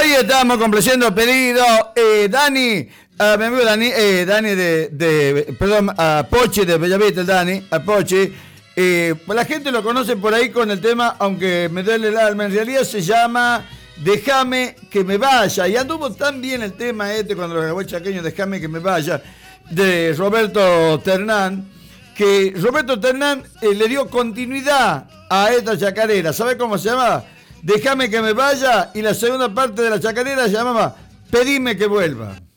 Ahí estamos complaciendo el pedido. Dani, mi amigo Dani, a Pochi de Bellavista, el Dani, a Pochi. Pues la gente lo conoce por ahí con el tema, aunque me duele el alma, en realidad se llama Déjame que me vaya. Y anduvo tan bien el tema cuando lo grabó el chaqueño, Déjame que me vaya, de Roberto Ternán, que Roberto Ternán le dio continuidad a esta chacarera. ¿Sabe cómo se llamaba? Déjame que me vaya, y la segunda parte de la chacarera se llamaba Pedime que vuelva.